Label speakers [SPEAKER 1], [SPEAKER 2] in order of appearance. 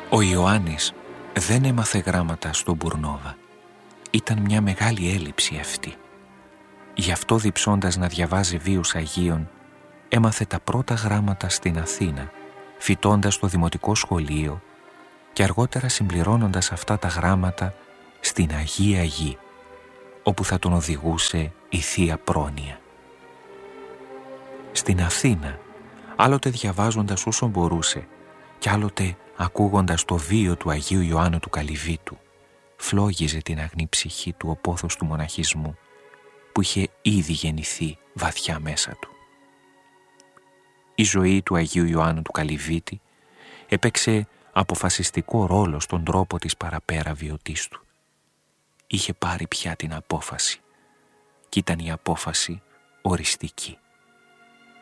[SPEAKER 1] Ο Ιωάννης δεν έμαθε γράμματα στον Μπουρνόβα. Ήταν μια μεγάλη έλλειψη αυτή. Γι' αυτό, διψώντας να διαβάζει βίους Αγίων, έμαθε τα πρώτα γράμματα στην Αθήνα, φοιτώντας στο δημοτικό σχολείο και αργότερα συμπληρώνοντας αυτά τα γράμματα στην Αγία Γη, όπου θα τον οδηγούσε η Θεία Πρόνοια. Στην Αθήνα, άλλοτε διαβάζοντας όσο μπορούσε και άλλοτε ακούγοντας το βίο του Αγίου Ιωάννου του Καλυβίτου, φλόγιζε την αγνή ψυχή του ο πόθος του μοναχισμού που είχε ήδη γεννηθεί βαθιά μέσα του. Η ζωή του Αγίου Ιωάννου του Καλυβίτη έπαιξε αποφασιστικό ρόλο στον τρόπο της παραπέρα βιωτής του. Είχε πάρει πια την απόφαση και ήταν η απόφαση οριστική.